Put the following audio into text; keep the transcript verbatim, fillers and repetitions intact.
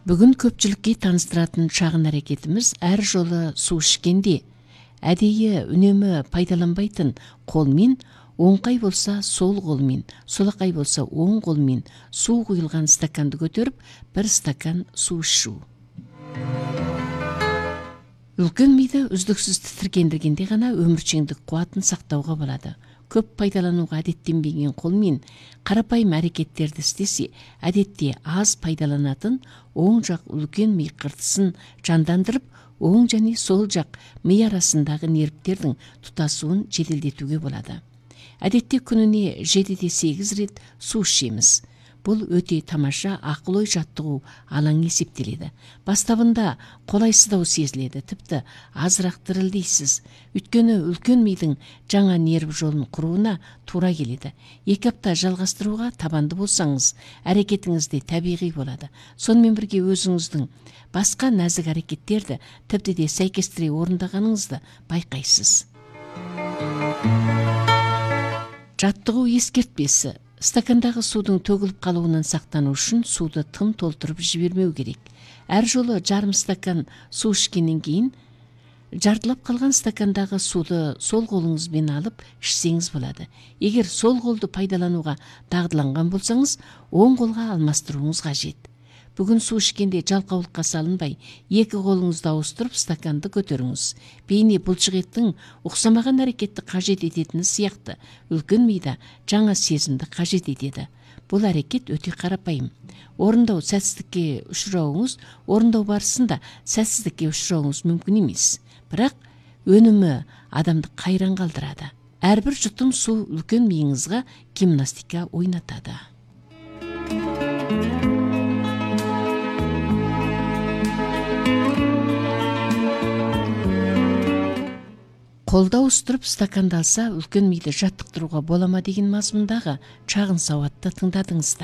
Бүгін көпчүлүккө таныстыратын чагын аракетimiz әр жолы суу ичкенде әдейі үнемі пайдаланбайтын колмен, оңкай болса сол колмен, солакай болса оң колмен суу куюлган стаканды көтөрүп, бир стакан суу ичүү. Үлкөн миде үздүксүз титиргендиргенде гана өмүрчөңдүк кубатын сактауга болот. Көп пайдаланууга адеттенбеген колмен карапайым аракеттерди истесе, адетте аз пайдаланатын оң жак үлкөн ми кыртысын жандандырып, оң жана сол жак ми арасындагы нервтердин тутасуун жеделдетүүгө болот. Адетте күнүнө жетиде сегиз рет суу ичемиз. Бул өтө тамаша акыл ой жаттыгуу алаңы эсептелет. Бастабында колайсыздоо сезилет, типти азыраак дирилдейсиз. Өткөнү үлкөн мидин жаңа нерв жолун курууна туура келет. эки апта жалгастырууга табанды болсаңыз, аракетиңизде табигый болот. Сонун бирге өзүңүздүн башка назик аракеттерди тепти сайкестире орундаганыңызды байкайсыз. Жаттыгуу эскертпеси. Стакандагы суудун төгүлүп калуунан сактануу үчүн сууду тым толтуруп жибермөө керек. Ар жолу жарым стакан суу ичкенден кийин жартылап калган стакандагы сууду сол колуңуз менен алып ичсеңиз болот. Эгер сол колду пайдаланууга дагдыланган болсаңыз, оң колго алмаштырууңуз кажет. Бүгүн суу ичкенде жалкаулукка салынбай, эки колуңузду ауыстырып стаканды көтөрүңүз. Бейни булчугеттин уксамаган аракетти кажет этетини сыяктуу үлкөн мида жаңа сезимди кажет этет. Бул аракет өтө карапайым. Орундоо сәтсиздикке учурооңуз, орундоо барысында сәтсиздикке учурооңуз мүмкүн эмес. Бирок өнүмү адамды кайран калтырат. Ар бир жутум суу үлкөн миңизге гимнастика ойнатат. Колдо устуруп стаканды алса, үлкөн миди жаттыктырууга болама деген мазмундагы чагын сабатты тыңдадыңыздар.